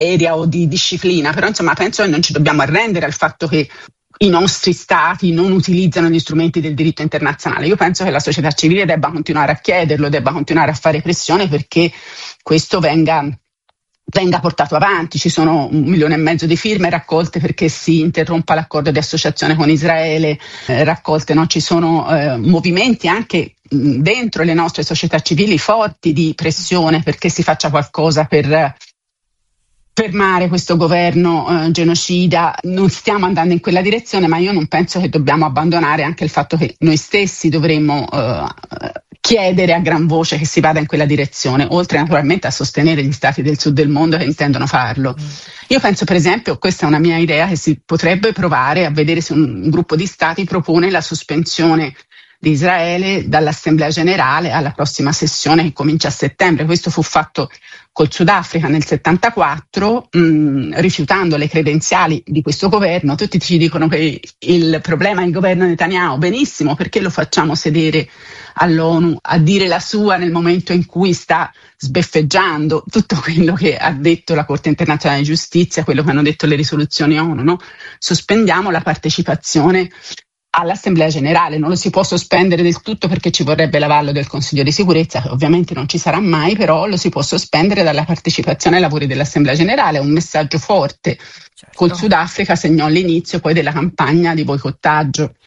aerea o di disciplina, però insomma penso che non ci dobbiamo arrendere al fatto che i nostri stati non utilizzano gli strumenti del diritto internazionale. Io penso che la società civile debba continuare a chiederlo, debba continuare a fare pressione perché questo venga portato avanti. Ci sono 1,5 milioni di firme raccolte perché si interrompa l'accordo di associazione con Israele, raccolte, no? Ci sono movimenti anche dentro le nostre società civili forti di pressione perché si faccia qualcosa per fermare questo governo genocida. Non stiamo andando in quella direzione, ma io non penso che dobbiamo abbandonare anche il fatto che noi stessi dovremmo chiedere a gran voce che si vada in quella direzione, oltre naturalmente a sostenere gli stati del sud del mondo che intendono farlo. Io penso, per esempio, questa è una mia idea, che si potrebbe provare a vedere se un gruppo di stati propone la sospensione di Israele dall'Assemblea Generale alla prossima sessione che comincia a settembre. Questo fu fatto col Sudafrica nel 74, rifiutando le credenziali di questo governo. Tutti ci dicono che il problema è il governo Netanyahu. Benissimo, perché lo facciamo sedere all'ONU a dire la sua nel momento in cui sta sbeffeggiando tutto quello che ha detto la Corte Internazionale di Giustizia, quello che hanno detto le risoluzioni ONU, no? Sospendiamo la partecipazione all'Assemblea Generale. Non lo si può sospendere del tutto perché ci vorrebbe l'avallo del Consiglio di Sicurezza, che ovviamente non ci sarà mai, però lo si può sospendere dalla partecipazione ai lavori dell'Assemblea Generale. È un messaggio forte. Certo. Col Sudafrica segnò l'inizio poi della campagna di boicottaggio